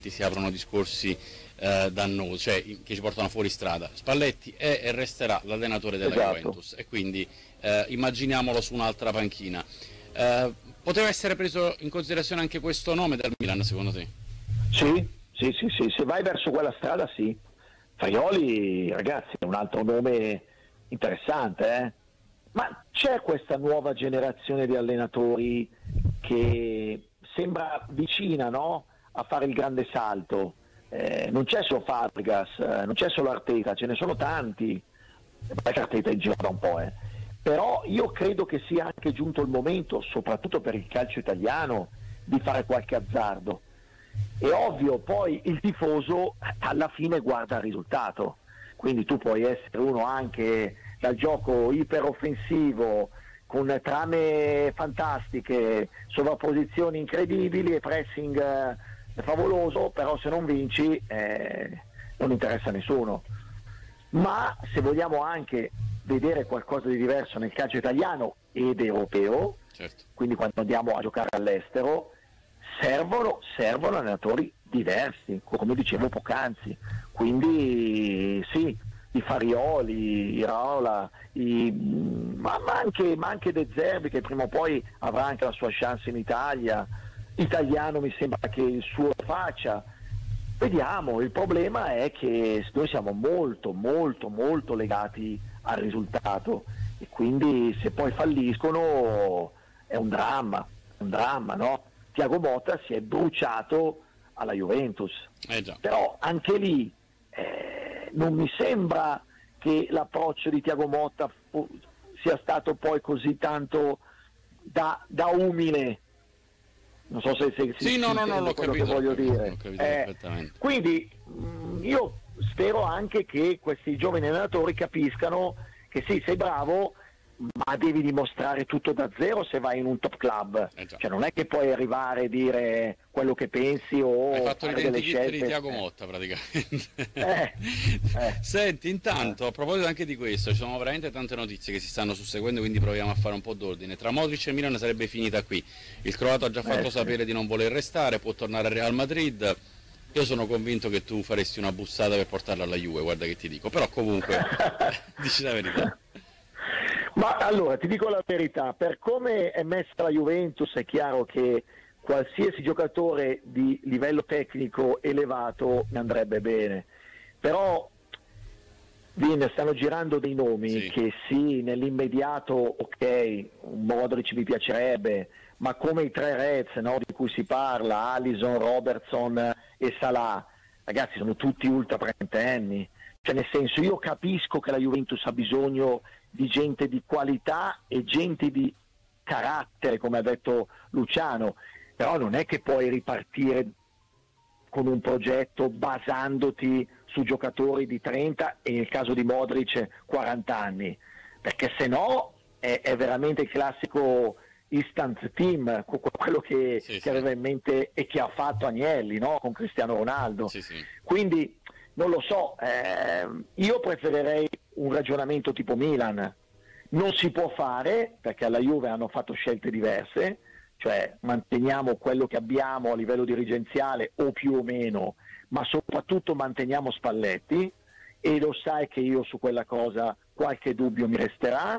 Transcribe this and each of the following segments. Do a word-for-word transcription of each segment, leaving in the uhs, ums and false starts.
si aprono discorsi eh, dannosi, cioè che ci portano fuori strada. Spalletti è e resterà l'allenatore della esatto. Juventus e quindi eh, immaginiamolo su un'altra panchina. Eh, poteva essere preso in considerazione anche questo nome dal Milan, secondo te? Sì, sì, sì, sì, se vai verso quella strada sì. Faioli, ragazzi, è un altro nome interessante, eh? Ma c'è questa nuova generazione di allenatori che sembra vicina, no? A fare il grande salto. Eh, non c'è solo Fabregas, eh, non c'è solo Arteta, ce ne sono tanti. Perché Arteta è in giro da un po', eh. Però io credo che sia anche giunto il momento, soprattutto per il calcio italiano, di fare qualche azzardo. È ovvio, poi il tifoso alla fine guarda il risultato, quindi tu puoi essere uno anche dal gioco iperoffensivo, con trame fantastiche, sovrapposizioni incredibili e pressing eh, favoloso, però se non vinci eh, non interessa a nessuno. Ma se vogliamo anche vedere qualcosa di diverso nel calcio italiano ed europeo, certo. Quindi quando andiamo a giocare all'estero, servono, servono allenatori diversi, come dicevo poc'anzi. Quindi sì, i Farioli, i Raola, i, ma, ma, anche, ma anche De Zerbi, che prima o poi avrà anche la sua chance in Italia. Italiano mi sembra che il suo faccia. Vediamo, il problema è che noi siamo molto, molto, molto legati al risultato e quindi se poi falliscono è un dramma, è un dramma, no? Thiago Motta si è bruciato alla Juventus, eh già. Però anche lì eh, non mi sembra che l'approccio di Thiago Motta fu, sia stato poi così tanto da, da umile. Non so se, se sì, si no, no, no, l'ho quello capito, che voglio l'ho dire. L'ho capito Eh, perfettamente. quindi mh, io spero anche che questi giovani allenatori capiscano che sì, sei bravo, ma devi dimostrare tutto da zero se vai in un top club. Eh già. Cioè non è che puoi arrivare a dire quello che pensi o hai fatto fare delle l'identikit scelte. di Thiago Motta praticamente. Eh, eh. Senti, intanto a proposito anche di questo, ci sono veramente tante notizie che si stanno susseguendo, quindi proviamo a fare un po' d'ordine. Tra Modric e Milan sarebbe finita qui, il croato ha già fatto Eh, sì. sapere di non voler restare, può tornare al Real Madrid. Io sono convinto che tu faresti una bussata per portarlo alla Juve, guarda che ti dico, però comunque dici la verità. Ma allora ti dico la verità, per come è messa la Juventus è chiaro che qualsiasi giocatore di livello tecnico elevato ne andrebbe bene, però Vin, stanno girando dei nomi Sì. che sì, nell'immediato ok, un Modric mi piacerebbe, ma come i tre Reds, no, di cui si parla, Alisson, Robertson e Salah, ragazzi sono tutti ultra trentenni, cioè nel senso io capisco che la Juventus ha bisogno di gente di qualità e gente di carattere, come ha detto Luciano, però non è che puoi ripartire con un progetto basandoti su giocatori di trenta e nel caso di Modric quaranta anni, perché se no è, è veramente il classico instant team, quello che, sì, che sì. aveva in mente e che ha fatto Agnelli, no? Con Cristiano Ronaldo. Sì, sì. Quindi non lo so, eh, io preferirei un ragionamento tipo Milan. Non si può fare perché alla Juve hanno fatto scelte diverse, cioè manteniamo quello che abbiamo a livello dirigenziale o più o meno, ma soprattutto manteniamo Spalletti, e lo sai che io su quella cosa qualche dubbio mi resterà,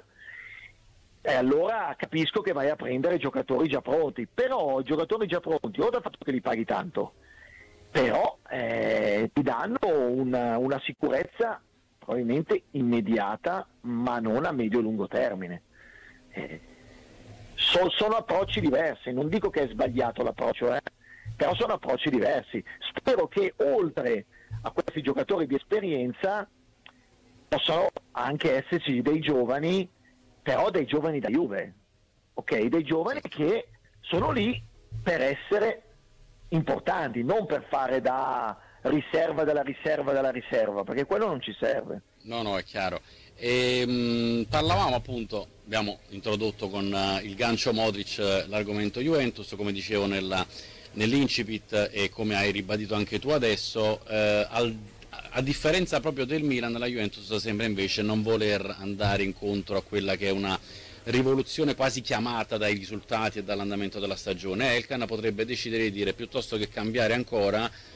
e allora capisco che vai a prendere giocatori già pronti, però i giocatori già pronti, o dal fatto che li paghi tanto, però eh, ti danno una, una sicurezza probabilmente immediata, ma non a medio-lungo termine. Eh, so, sono approcci diversi, non dico che è sbagliato l'approccio, eh, però sono approcci diversi. Spero che oltre a questi giocatori di esperienza possano anche esserci dei giovani, però dei giovani da Juve, ok? Dei giovani che sono lì per essere importanti, non per fare da riserva della riserva della riserva, perché quello non ci serve. No, no, è chiaro. E, mh, parlavamo appunto, abbiamo introdotto con uh, il gancio Modric uh, l'argomento Juventus, come dicevo nella, nell'incipit e come hai ribadito anche tu adesso, uh, al, a differenza proprio del Milan, la Juventus sembra invece non voler andare incontro a quella che è una rivoluzione quasi chiamata dai risultati e dall'andamento della stagione. Elkan potrebbe decidere di dire, piuttosto che cambiare ancora,